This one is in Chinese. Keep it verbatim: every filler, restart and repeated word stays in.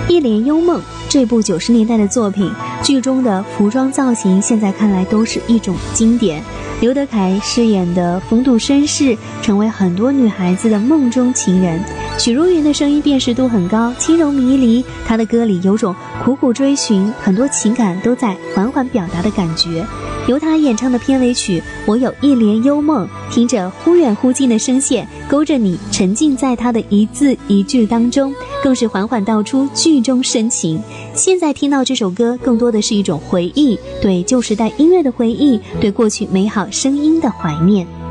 一帘幽梦这部九十年代的作品，剧中的服装造型现在看来都是一种经典。刘德凯饰演的风度绅士成为很多女孩子的梦中情人，许茹芸的声音辨识度很高，轻柔迷离，她的歌里有种苦苦追寻，很多情感都在缓缓表达的感觉。由她演唱的片尾曲《我有一帘幽梦》，听着忽远忽近的声线，勾着你沉浸在她的一字一句当中，更是缓缓道出剧中深情。现在听到这首歌，更多的是一种回忆，对旧时代音乐的回忆，对过去美好声音的怀念。